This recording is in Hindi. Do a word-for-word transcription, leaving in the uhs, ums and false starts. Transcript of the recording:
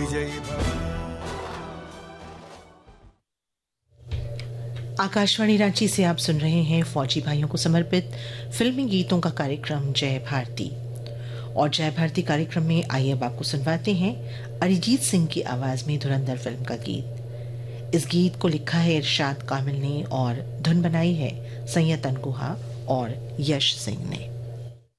विजयी भव। आकाशवाणी रांची से आप सुन रहे हैं फौजी भाइयों को समर्पित फिल्मी गीतों का कार्यक्रम जय भारती। और जय भारती कार्यक्रम में आइए अब आपको सुनवाते हैं अरिजीत सिंह की आवाज में धुरंधर फिल्म का गीत। इस गीत को लिखा है इरशाद कामिल ने और धुन बनाई है सैयद अनगुहा और यश सिंह ने।